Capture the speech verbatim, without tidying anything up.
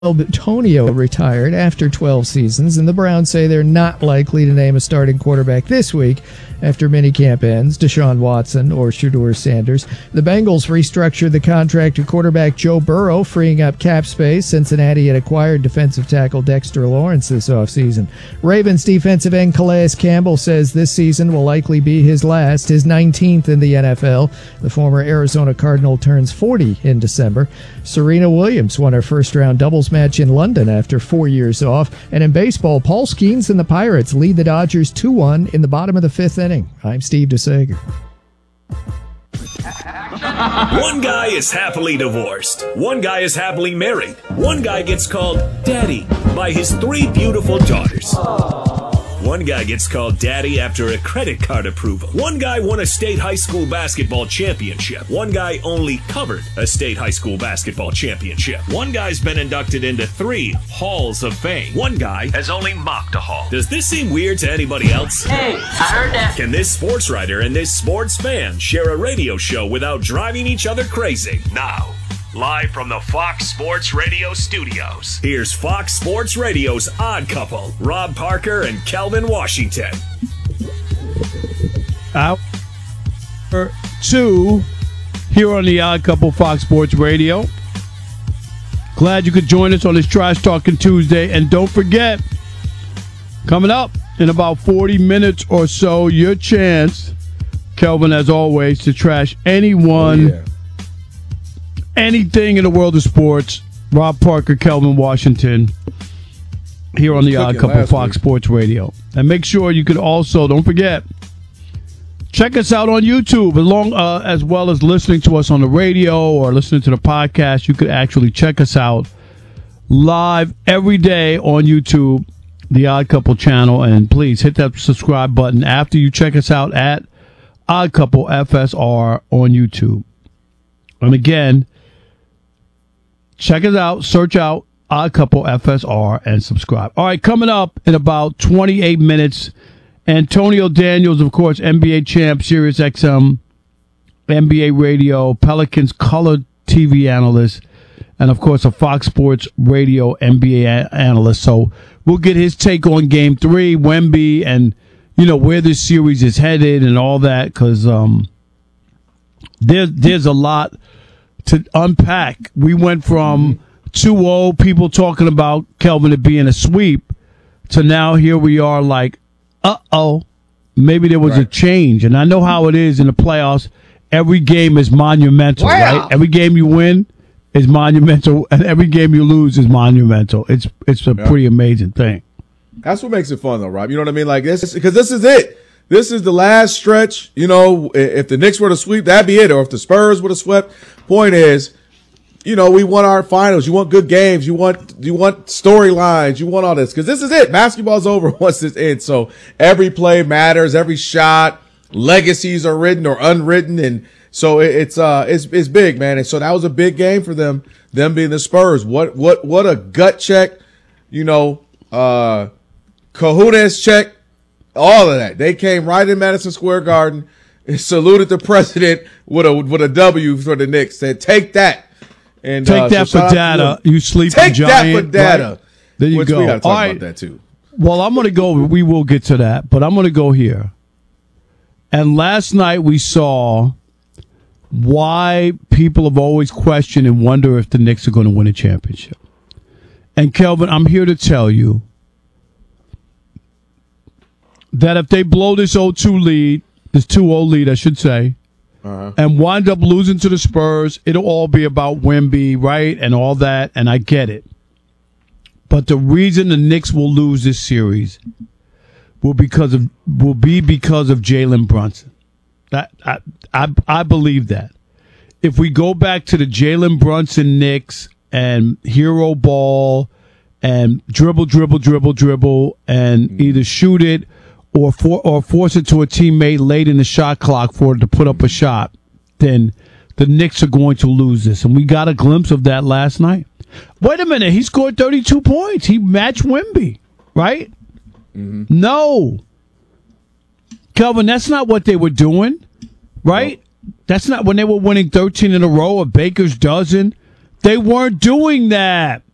Antonio retired after twelve seasons, and the Browns say they're not likely to name a starting quarterback this week after minicamp ends, Deshaun Watson or Shedeur Sanders. The Bengals restructured the contract to quarterback Joe Burrow, freeing up cap space. Cincinnati had acquired defensive tackle Dexter Lawrence this offseason. Ravens defensive end Calais Campbell says this season will likely be his last, his nineteenth in the N F L. The former Arizona Cardinal turns forty in December. Serena Williams won her first-round doubles match in London after four years off. And in baseball, Paul Skeens and the Pirates lead the Dodgers two one in the bottom of the fifth inning. I'm Steve DeSager. One guy is happily divorced. One guy is happily married. One guy gets called Daddy by his three beautiful daughters. One guy gets called Daddy after a credit card approval. One guy won a state high school basketball championship. One guy only covered a state high school basketball championship. One guy's been inducted into three halls of fame. One guy has only mocked a hall. Does this seem weird to anybody else? Hey, I heard that. Can this sports writer and this sports fan share a radio show without driving each other crazy? Now, live from the Fox Sports Radio studios, here's Fox Sports Radio's Odd Couple, Rob Parker and Kelvin Washington. Hour two here on the Odd Couple Fox Sports Radio. Glad you could join us on this Trash Talking Tuesday. And don't forget, coming up in about forty minutes or so, your chance, Kelvin, as always, to trash anyone, oh, yeah. anything in the world of sports. Rob Parker, Kelvin Washington, here on the Odd Couple Fox week. Sports Radio. And make sure you can also, don't forget, check us out on YouTube, along uh, as well as listening to us on the radio or listening to the podcast. You could actually check us out live every day on YouTube, the Odd Couple channel. And please hit that subscribe button after you check us out at Odd Couple F S R on YouTube. And again, check us out, search out Odd Couple F S R and subscribe. All right, coming up in about twenty-eight minutes, Antonio Daniels, of course, N B A champ, Sirius X M, N B A radio, Pelicans color T V analyst, and of course a Fox Sports Radio N B A analyst. So we'll get his take on Game Three, Wemby, and you know where this series is headed and all that, because um, there's there's a lot to unpack. We went from two oh, people talking about Kelvin it being a sweep, to now here we are like, uh-oh, maybe there was right. a change. And I know how it is in the playoffs. Every game is monumental, wow. right? Every game you win is monumental, and every game you lose is monumental. It's it's a yeah. pretty amazing thing. That's what makes it fun, though, Rob. You know what I mean? Like this, because this is it. This is the last stretch. You know, if the Knicks were to sweep, that'd be it. Or if the Spurs would have swept. Point is, you know, we want our finals. You want good games. You want you want storylines. You want all this, because this is it. Basketball's over once this ends. So every play matters. Every shot. Legacies are written or unwritten, and so it, it's uh it's it's big, man. And so that was a big game for them. Them being the Spurs. What what what a gut check. You know, uh, Cajunas check. All of that. They came right in Madison Square Garden and saluted the president with a with a W for the Knicks. Said, "Take that." And take uh, that so for data. You sleeping Take giant. that for data. Right? There you Which go. We got to talk All right. about that too. Well, I'm going to go. We will get to that, but I'm going to go here. And last night we saw why people have always questioned and wonder if the Knicks are going to win a championship. And Kelvin, I'm here to tell you that if they blow this oh two lead, this two oh lead, I should say, uh-huh. and wind up losing to the Spurs, it'll all be about Wemby, right, and all that, and I get it. But the reason the Knicks will lose this series will because of will be because of Jalen Brunson. That I, I I believe that. If we go back to the Jalen Brunson Knicks and hero ball and dribble, dribble, dribble, dribble, and mm-hmm. either shoot it or for, or force it to a teammate late in the shot clock for it to put up a shot, then the Knicks are going to lose this. And we got a glimpse of that last night. Wait a minute. He scored thirty-two points. He matched Wemby, right? Mm-hmm. No. Kelvin, that's not what they were doing, right? Nope. That's not when they were winning thirteen in a row, a baker's dozen. They weren't doing that.